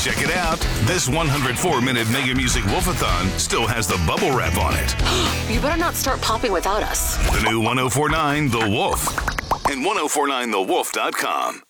Check it out. This 104-minute Mega Music Wolfathon still has the bubble wrap on it. You better not start popping without us. The new 1049 The Wolf and 1049thewolf.com.